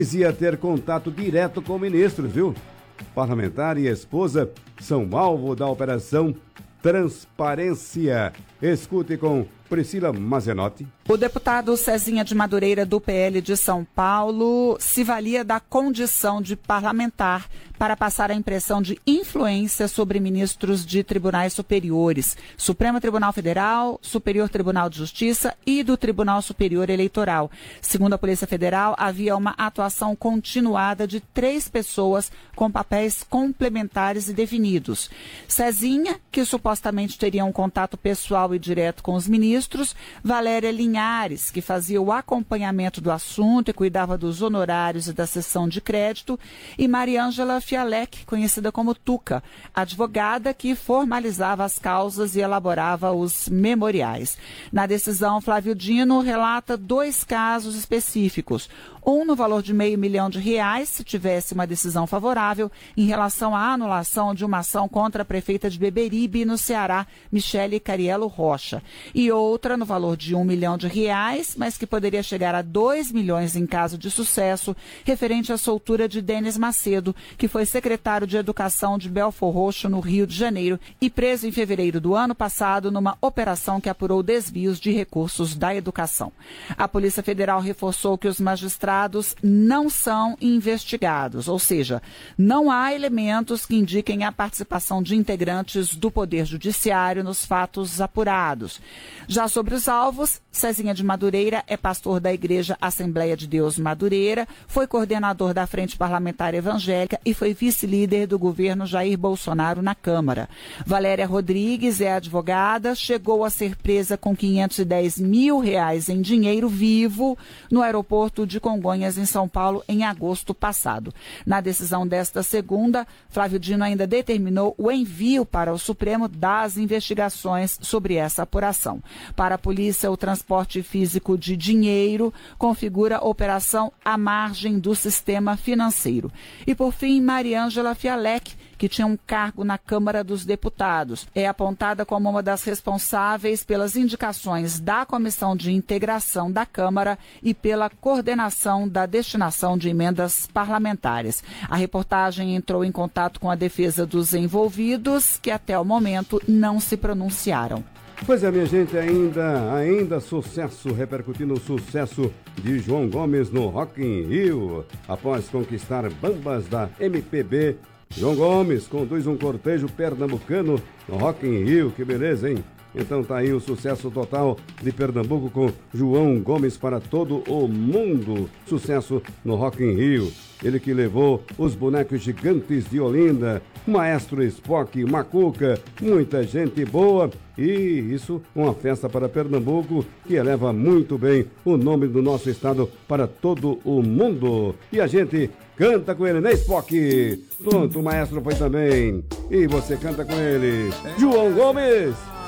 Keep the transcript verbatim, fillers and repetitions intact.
Ia ter contato direto com ministros, viu? Parlamentar e esposa são alvo da Operação Transparência. Escute com Priscila Mazenotti. O deputado Cezinha de Madureira, do P L de São Paulo, se valia da condição de parlamentar para passar a impressão de influência sobre ministros de tribunais superiores, Supremo Tribunal Federal, Superior Tribunal de Justiça e do Tribunal Superior Eleitoral. Segundo a Polícia Federal, havia uma atuação continuada de três pessoas com papéis complementares e definidos. Cezinha, que supostamente teria um contato pessoal e direto com os ministros, Valéria Linhares, que fazia o acompanhamento do assunto e cuidava dos honorários e da sessão de crédito, e Mariângela Fialec, conhecida como Tuca, advogada que formalizava as causas e elaborava os memoriais. Na decisão, Flávio Dino relata dois casos específicos. Um no valor de meio milhão de reais, se tivesse uma decisão favorável, em relação à anulação de uma ação contra a prefeita de Beberibe, no Ceará, Michele Cariello Rocha. E outra no valor de um milhão de reais, mas que poderia chegar a dois milhões em caso de sucesso, referente à soltura de Denis Macedo, que foi secretário de Educação de Belfor Roxo, no Rio de Janeiro, e preso em fevereiro do ano passado numa operação que apurou desvios de recursos da educação. A Polícia Federal reforçou que os magistrados não são investigados, ou seja, não há elementos que indiquem a participação de integrantes do Poder Judiciário nos fatos apurados. Já sobre os alvos, Cezinha de Madureira é pastor da Igreja Assembleia de Deus Madureira, foi coordenador da Frente Parlamentar Evangélica e foi vice-líder do governo Jair Bolsonaro na Câmara. Valéria Rodrigues é advogada, chegou a ser presa com quinhentos e dez mil reais em dinheiro vivo no aeroporto de Congonhas, em São Paulo, em agosto passado. Na decisão desta segunda, Flávio Dino ainda determinou o envio para o Supremo das investigações sobre essa apuração. Para a polícia, o transporte físico de dinheiro configura a operação à margem do sistema financeiro. E, por fim, Mariângela Fialec, que tinha um cargo na Câmara dos Deputados, é apontada como uma das responsáveis pelas indicações da Comissão de Integração da Câmara e pela coordenação da destinação de emendas parlamentares. A reportagem entrou em contato com a defesa dos envolvidos, que até o momento não se pronunciaram. Pois é, minha gente, ainda, ainda sucesso, repercutindo o sucesso de João Gomes no Rock in Rio. Após conquistar bambas da M P B, João Gomes conduz um cortejo pernambucano no Rock in Rio. Que beleza, hein? Então tá aí o sucesso total de Pernambuco com João Gomes para todo o mundo. Sucesso no Rock in Rio. Ele que levou os bonecos gigantes de Olinda, Maestro Spock, Macuca, muita gente boa. E isso, uma festa para Pernambuco que eleva muito bem o nome do nosso estado para todo o mundo. E a gente canta com ele, né, Spock? Pronto, o maestro foi também. E você canta com ele, João Gomes.